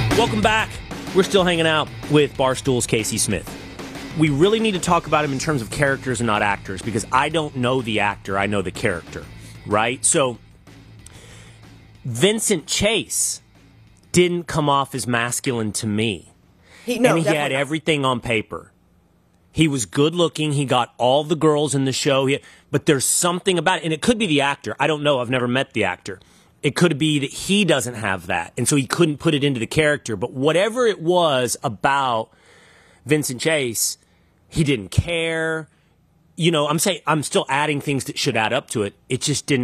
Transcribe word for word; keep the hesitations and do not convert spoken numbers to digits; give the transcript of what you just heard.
Welcome back. We're still hanging out with Barstool's Casey Smith. We really need to talk about him in terms of characters and not actors, because I don't know the actor, I know the character, right? So, Vincent Chase didn't come off as masculine to me. He, no, and he had not. everything on paper. He was good looking. He got all the girls in the show. He, but there's something about it, and it could be the actor. I don't know. I've never met the actor. It could be that he doesn't have that, and so he couldn't put it into the character. But whatever it was about Vincent Chase, he didn't care. You know, I'm saying I'm still adding things that should add up to it. It just didn't.